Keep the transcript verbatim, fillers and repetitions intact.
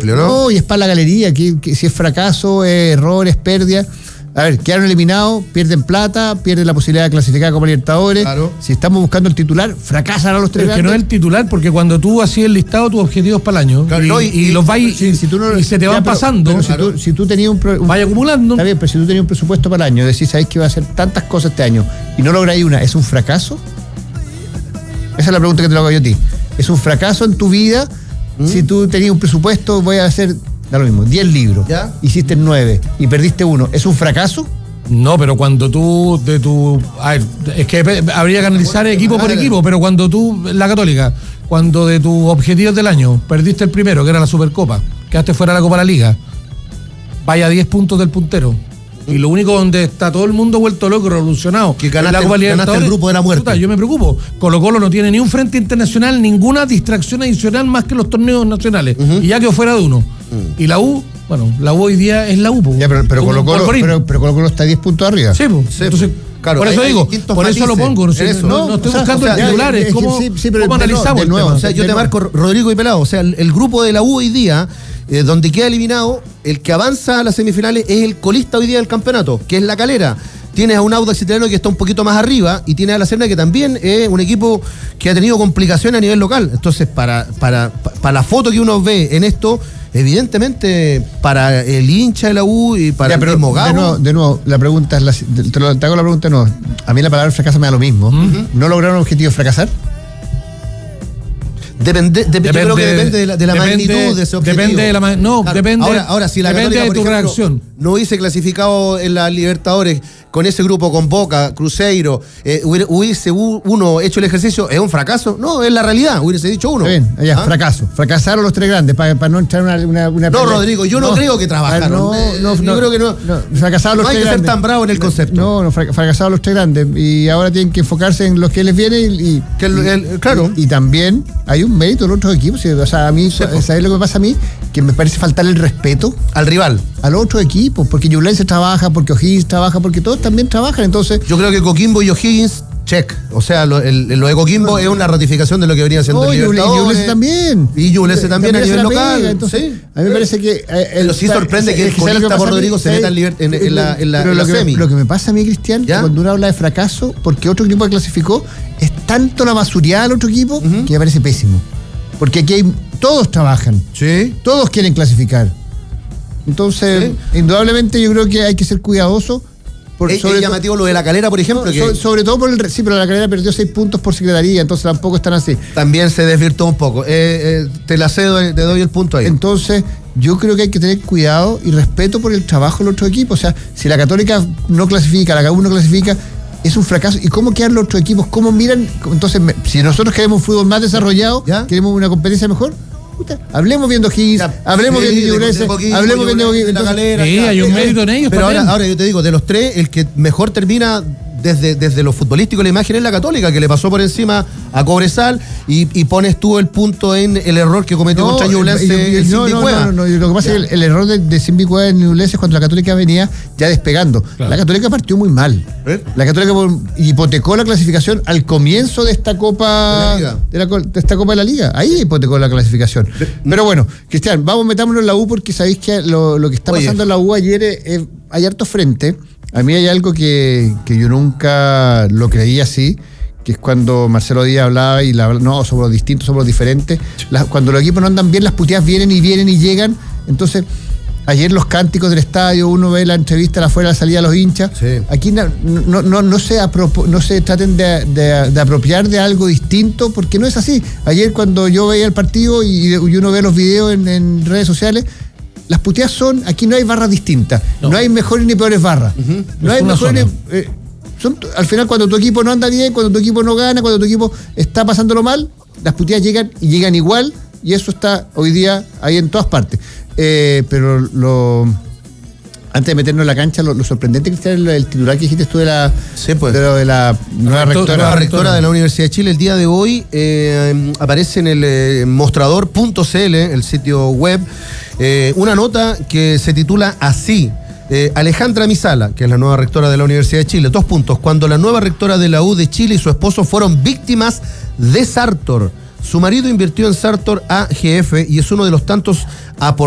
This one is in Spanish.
amplio, ¿no? No, y es para la galería, que, que si es fracaso, es error, es pérdida. A ver, quedaron eliminados, pierden plata, pierden la posibilidad de clasificar como Libertadores. Claro. Si estamos buscando el titular, fracasan a los tres Pero es que grandes. no es el titular, porque cuando tú hacías el listado, tus objetivos para el año, Claro, y, no, y- y los vas y, Si- si tú no- y se te ya, van pero- pasando, pero si, Claro. tú, si tú tenías un, pro- un vaya acumulando. Está bien, pero si tú tenías un presupuesto para el año, decís, sabés que va a hacer tantas cosas este año y no lográis una, ¿es un fracaso? Esa es la pregunta que te lo hago yo a ti. ¿Es un fracaso en tu vida ¿Mm? si tú tenías un presupuesto, voy a hacer, da lo mismo, diez libros, ¿Ya? hiciste nueve y perdiste uno? ¿Es un fracaso? No, pero cuando tú de tu a ver, es que habría que analizar equipo por equipo, pero cuando tú, la Católica, cuando de tus objetivos del año perdiste el primero, que era la Supercopa, quedaste fuera de la Copa de la Liga, vaya a diez puntos del puntero. Y lo único donde está todo el mundo vuelto loco, revolucionado, Que es ganaste- la Copa ganaste Libertadores. el grupo de la muerte. Puta, yo me preocupo. Colo Colo no tiene ni un frente internacional, ninguna distracción adicional más que los torneos nacionales. Uh-huh. Y ya quedó fuera de uno. Uh-huh. Y la U, bueno, la U hoy día es la U. Po. Ya, pero, pero Como Colo un Colo, polvorín. pero, pero Colo Colo está diez puntos arriba. Sí, pues. Sí, Entonces, claro, por eso hay- hay digo, distintos por eso lo matices. pongo. No, sé, Eso. no, no estoy o sea, buscando o sea, titulares. es que ¿Cómo, sí, sí, pero cómo de analizamos nuevo, el de nuevo, tema? O sea, yo de te nuevo. marco Rodrigo y Pelado. O sea, el, el grupo de la U hoy día, eh, donde queda eliminado, el que avanza a las semifinales es el colista hoy día del campeonato, que es La Calera. Tienes a un Audax Italiano que está un poquito más arriba y tienes a La Serena, que también es un equipo que ha tenido complicaciones a nivel local. Entonces, para, para, para la foto que uno ve en esto, evidentemente, para el hincha de la U y para Ya, el pero mismo de Gabo, nuevo, de nuevo, la pregunta es la, te, lo, te hago la pregunta, no. A mí la palabra fracaso me da lo mismo. ¿No lograron un objetivo fracasar? Depende, dep- yo creo que depende de la, de la depende- magnitud de ese objetivo. depende de la ma- no, depende- ahora, ahora, si la depende Católica, de por tu ejemplo, reacción. no hubiese clasificado en la Libertadores con ese grupo, con Boca, Cruzeiro, eh, hubiera- hubiese u- uno hecho el ejercicio, ¿es un fracaso? No, es la realidad, hubiese dicho uno. Está bien, ya, ¿Ah? fracaso. Fracasaron los tres grandes para no entrar una, una, una No, pelea. Rodrigo, yo no creo que trabajaron. No, Eh, no, yo no, creo que no. fracasaron los No hay tres que ser grandes. tan bravo en el concepto. No, no, fra- fracasaron los tres grandes. Y ahora tienen que enfocarse en lo que les viene y, y- Que el- el- claro. y, y también hay un mérito de los otros equipos. O sea, a mí, pues. ¿sabes lo que me pasa a mí? Que me parece faltar el respeto Al rival. a los otros equipos, porque Ñublense trabaja, porque O'Higgins trabaja, porque todos también trabajan. Entonces, Yo creo que Coquimbo y O'Higgins, check. O sea, lo, el- lo de Coquimbo es una ratificación de lo que venía haciendo no, el y Ñuble- Libertadores. Ñublense también. Y Ñublense también a hace nivel la local. pega, entonces, Sí. a mí me parece que. eh, Pero sí sorprende que el ¿sabes lo colista pasa por a mí? Rodrigo se ¿Sabes? meta en liber- en- en la- en la- Pero en la lo que me- semi. Lo que me pasa a mí, Cristian, ¿Ya? cuando uno habla de fracaso, porque otro equipo que clasificó, es tanto la basureada del otro equipo que me parece pésimo. Porque aquí hay- todos trabajan, Sí. todos quieren clasificar. Entonces, indudablemente yo creo que hay que ser cuidadoso. Por, Es, sobre es to- llamativo lo de La Calera, por ejemplo, no, que so- sobre todo por el. re- Sí, pero la carrera perdió seis puntos por secretaría, entonces tampoco están así. también se desvirtuó un poco. Eh, eh, te la cedo, te doy el punto ahí. Entonces, yo creo que hay que tener cuidado y respeto por el trabajo de los otros equipos. O sea, si la Católica no clasifica, la C A U no clasifica, es un fracaso. ¿Y cómo quedan los otros equipos? ¿Cómo miran? Entonces, me- si nosotros queremos un fútbol más desarrollado, ¿Ya? queremos una competencia mejor, puta, hablemos viendo Higgins, Ya, hablemos sí, viendo de- Ñublense, de Coquimbo, hablemos viendo Ñublense, Higgins. La Entonces, Calera, Sí, ya, hay un eh, mérito en ellos Pero ahora, también. ahora yo te digo, de los tres, el que mejor termina desde, desde lo futbolístico la imagen es la Católica, que le pasó por encima a Cobresal y, y pones tú el punto en el error que cometió No, contra Ñublense y- y- el no, Simbi no, Cueva. no, no, lo que pasa es que el, el error de, de Simbi Cueva en Ñublense es cuando la Católica venía ya despegando. Claro. La Católica partió muy mal. ¿Eh? La Católica por- hipotecó la clasificación al comienzo de esta Copa De la Liga. de, la co- de esta Copa de la Liga. Ahí hipotecó la clasificación. Pero bueno, Cristian, vamos, metámonos en la U porque sabéis que lo, lo que está Oye. pasando en la U ayer es, es- hay harto frente. A mí hay algo que, que yo nunca lo creí así, que es cuando Marcelo Díaz hablaba y la, no, somos los distintos, somos los diferentes. Las- cuando los equipos no andan bien, las puteadas vienen y vienen y llegan. Entonces, ayer los cánticos del estadio, uno ve la entrevista afuera, la salida de los hinchas. Sí. Aquí no, no, no, no, se apropo- no se traten de, de- de apropiar de algo distinto, porque no es así. Ayer cuando yo veía el partido y, y uno ve los videos en, en redes sociales, las puteadas son, aquí no hay barras distintas, no, No. hay mejores ni peores barras. No Es hay una mejores. zona. eh, son, al final, cuando tu equipo no anda bien, cuando tu equipo no gana, cuando tu equipo está pasándolo mal, las puteadas llegan y llegan igual, y eso está hoy día ahí en todas partes. Eh, pero lo. Antes de meternos en la cancha, lo, lo sorprendente, Cristian, es el titular que dijiste tú de la, Sí, pues. de, lo de la nueva rectora- rectora. La rectora de la Universidad de Chile el día de hoy eh, aparece en el eh, mostrador punto c l, el sitio web, eh, una nota que se titula así. Eh, Alejandra Misala, que es la nueva rectora de la Universidad de Chile, dos puntos. Cuando la nueva rectora de la U de Chile y su esposo fueron víctimas de Sartor. Su marido invirtió en Sartor A G F y es uno de los tantos aportantes